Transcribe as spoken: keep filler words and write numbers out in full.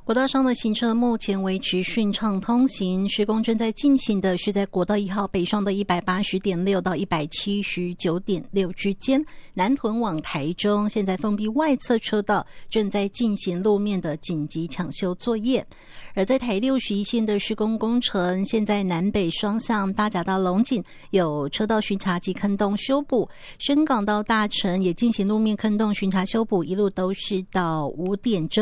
国道上的行车目前维持顺畅通行，施工正在进行的是在国道一号北上的 一百八十点六 到 一百七十九点六 之间，南屯往台中现在封闭外侧车道正在进行路面的紧急抢修作业。而在台六十一线的施工工程，现在南北双向大甲到龙井有车道巡查及坑洞修补，深港到大城也进行路面坑洞巡查修补，一路都是到五点钟。